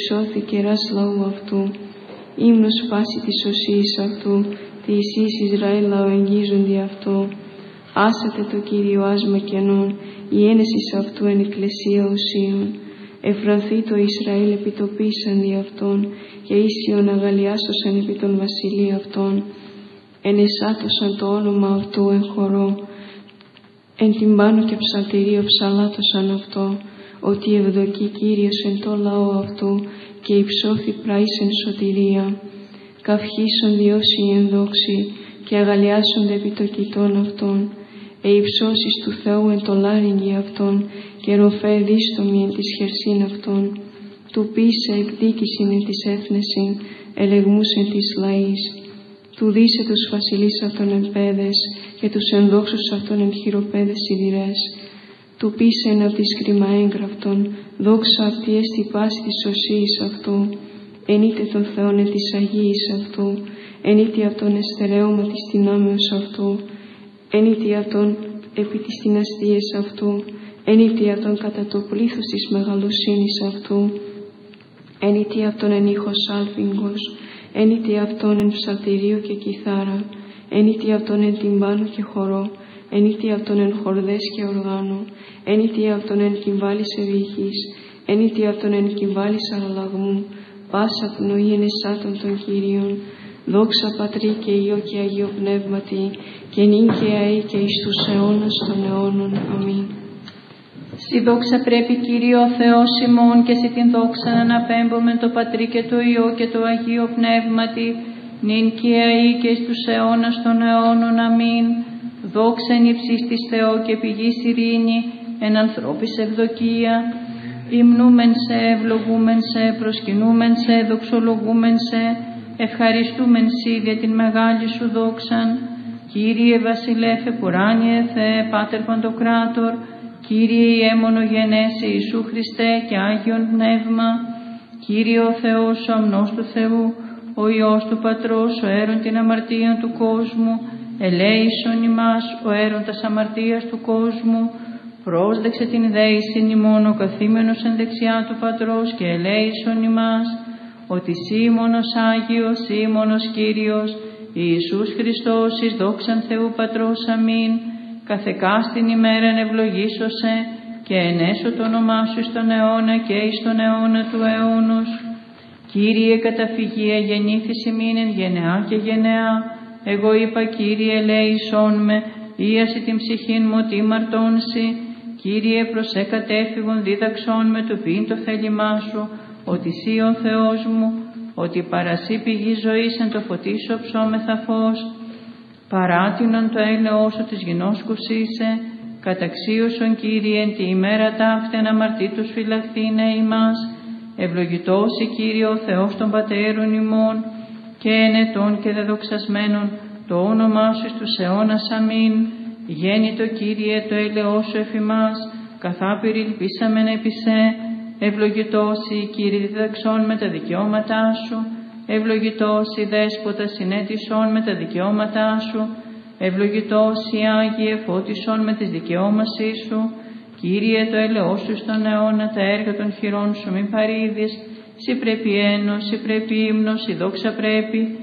Σώθη κεράς λαού αυτού, ύμνος πάση της σωσίας αυτού, τη Ιησείς Ισραήλ λαοεγγίζονται αυτό. Άσατε το Κύριο άσμα κενών, η ένεσης αυτού εν εκκλησία οσίων. Ευφρανθεί το Ισραήλ επιτοπίσαν δι' αυτόν, και ίσιον αγαλιάσωσαν επί των βασιλεί αυτών. Ενεσάτωσαν το όνομα αυτού εν χορό, εν τυμπάνο και ψαλτηρίο ψαλάτωσαν αυτό, ότι ευδοκεί Κύριος εν το λαό αυτού, και υψώθη πράης εν σωτηρία. Καυχήσον διώσει εν δόξη, και αγαλιάσονται επί το κοιτών αυτών. Υψώσεις του Θεού εν το λάριγγι αυτών, και ροφέ δίστομη εν της χερσίν αυτών. Του πείσε εκδίκησιν εν της έθνεσιν, ελεγμούς εν της λαής. Του δίσε τους βασιλείς αυτών εν πέδες, και τους ενδόξους αυτών εν χειροπέδες σιδηρές. Του πείσε εν απ' της κρίμα έγγραφτον, δόξα αυτή έστι πάση της σωσίας αυτού. Ενείτε τον Θεόν εν της Αγίης αυτού, ενείτε αυτόν εστερέωμα της δυνάμεως αυτού, ενείτε αυτόν επί της δυναστείας αυτού, ενείτε αυτόν κατά το πλήθος της μεγαλοσύνης αυτού, ενείτε αυτόν εν ήχος άλφιγγος, ενείτε αυτόν εν ψαλτηρίο και κιθάρα, ενείτε αυτόν εν τυμπάνο και χορό, ενείτε αυτόν εν χορδές και οργάνο, ενείτε αυτόν εν κυμβάλης ευηχής, ενείτε αυτόν εν κυμβάλης αλλαγμού, πάσα πνοή εν εσάτων των Κυρίων. Δόξα Πατρί και Υιό και Αγίο Πνεύματι, και νυν και αεί και εις τους αιώνας των αιώνων. Αμήν. Συ δόξα πρέπει Κύριε ο Θεός ημών, και σε την δόξα να αναπέμπομεν το Πατρί και το Υιό και το Αγίο Πνεύματι, νυν και αεί και εις τους αιώνας των αιώνων. Αμήν. Δόξα εν υψής της Θεό και πηγής ειρήνη, εν ανθρώπης ευδοκία. Υμνούμεν σε, ευλογούμεν σε, προσκυνούμεν σε, δοξολογούμεν σε, ευχαριστούμεν σοι για την μεγάλη σου δόξαν. Κύριε βασιλεύ επουράνιε Θεέ, Πάτερ Παντοκράτορ, Κύριε Ιε μονογενές Ιησού Χριστέ και Άγιον Πνεύμα, Κύριε ο Θεός, ο αμνός του Θεού, ο Υιός του Πατρός, ο αίρον την αμαρτίαν του κόσμου, ελέησον ημάς, ο αίρον τας αμαρτίας του κόσμου, πρόσδεξε την δέησιν ημών ο καθήμενος εν δεξιά του Πατρός και ελέησον ημάς, ότι σύ μόνος Άγιος, σύ μόνος Κύριος, Ιησούς Χριστός, εις δόξαν Θεού Πατρός. Αμήν. Καθεκάστην ημέραν ευλογήσωσε, και ενέσω το όνομά σου εις τον αιώνα και εις τον αιώνα του αιώνος. Κύριε καταφυγία γεννήθης ημίν εν γενεά και γενεά, εγώ είπα Κύριε ελέησόν με, ίαση την ψυχήν μου τι μαρτώνσει. Κύριε προσέ κατέφυγον δίδαξόν με το πίν το θέλημά σου, ότι σύ ο Θεός μου, ότι παρασύ πηγή ζωής εν το φωτίσο ψώμεθα φως. Παράτηνον το έλεος σου της γινώσκους είσαι, καταξίωσον Κύριε εν τη ημέρα ταύτη αναμαρτήτους φυλαχθήνε ημάς. Ευλογητός η Κύριε ο Θεός των πατέρων ημών, και ενετών και δεδοξασμένων το όνομά σου εις τους αιώνας. Αμήν. Γέννητο Κύριε το έλεος σου εφ' ημάς, καθάπηρ ελπίσαμεν επί σε. Ευλογητός η Κύριε διδαξών με τα δικαιώματά σου, ευλογητός η Δέσποτα συνέτησον με τα δικαιώματά σου, ευλογητός η Άγιε φώτισον με τις δικαιώμασή σου. Κύριε το έλεος σου στον αιώνα, τα έργα των χειρών σου μην παρήδεις, σοι πρέπει ένος, σοι πρέπει ύμνος, η δόξα πρέπει,